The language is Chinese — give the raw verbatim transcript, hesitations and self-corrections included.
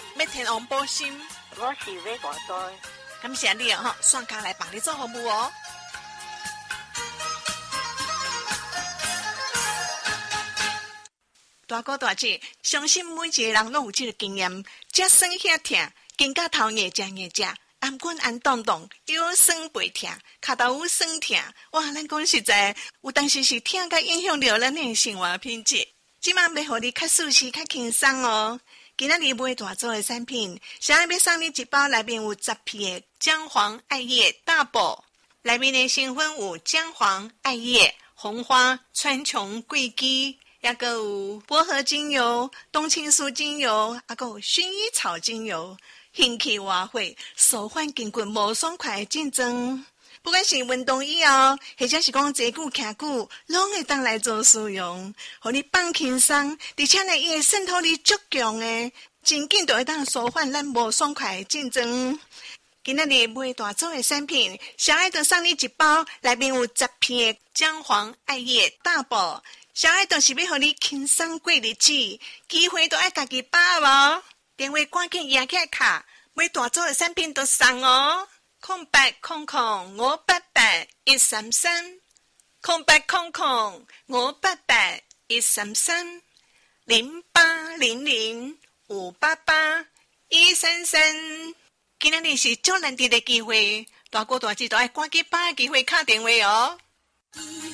要天王保心。 我是要大灾。 感谢你哦，算家来帮你做服务哦。大哥大姐，相信每一个人都有这个经验，吃酸遐痛，更加头硬吃硬吃，颔管安动动，腰酸背痛，脚头有酸痛，哇！咱讲实在，有当时是痛甲影响到咱的生活品质。即马要互你较舒适、较轻松哦。今仔日买大组的产品，想要要送你一包，内面有十片的姜黄艾叶大补，内面的成分有姜黄、艾叶、红花、川穹、桂枝。也个有薄荷精油、冬青树精油，还个有薰衣草精油，兴起活血，舒缓筋骨无爽快的症状。不管是运动以后，或者是讲坐久徛久，拢会当来做使用，互你放轻松，而且呢，伊会渗透力足强的，真紧就会当舒缓咱无爽快的症状。今仔日买大组的产品，小爱就送你一包，内面有十片的姜黄艾叶大补。小爱就是要互你轻松过日子，机会都爱家己把握。电话赶紧压起来卡，买大组的产品都送哦。空八空空五八八一三三，空八空空五八八一三三，零八零零五八八一三三。今仔日是足难得的机会，大哥大姐都爱赶紧把握机会打电话哦。